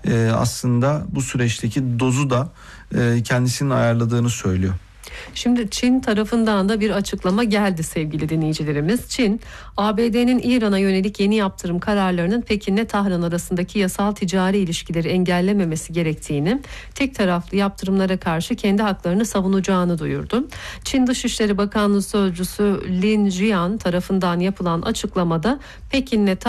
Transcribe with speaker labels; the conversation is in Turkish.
Speaker 1: aslında bu süreçteki dozu da kendisinin ayarladığını söylüyor.
Speaker 2: Şimdi Çin tarafından da bir açıklama geldi sevgili dinleyicilerimiz. Çin, ABD'nin İran'a yönelik yeni yaptırım kararlarının Pekin'le Tahran arasındaki yasal ticari ilişkileri engellememesi gerektiğini, tek taraflı yaptırımlara karşı kendi haklarını savunacağını duyurdu. Çin Dışişleri Bakanlığı Sözcüsü Lin Jian tarafından yapılan açıklamada Pekin'le